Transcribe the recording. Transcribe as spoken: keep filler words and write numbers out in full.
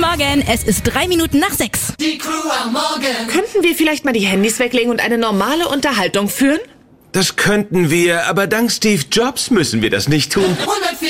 Morgen, es ist drei Minuten nach sechs. Die Crew am Morgen. Könnten wir vielleicht mal die Handys weglegen und eine normale Unterhaltung führen? Das könnten wir, aber dank Steve Jobs müssen wir das nicht tun.